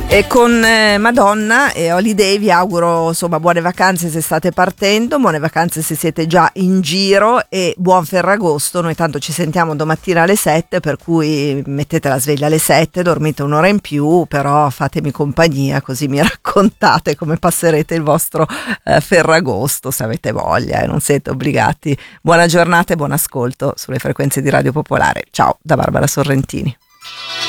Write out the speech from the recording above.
E con Madonna e Holiday vi auguro insomma buone vacanze se state partendo, buone vacanze se siete già in giro e buon Ferragosto. Noi tanto ci sentiamo domattina alle 7, per cui mettete la sveglia alle 7, dormite un'ora in più, però fatemi compagnia così mi raccontate come passerete il vostro Ferragosto se avete voglia e non siete obbligati. Buona giornata e buon ascolto sulle frequenze di Radio Popolare. Ciao da Barbara Sorrentini.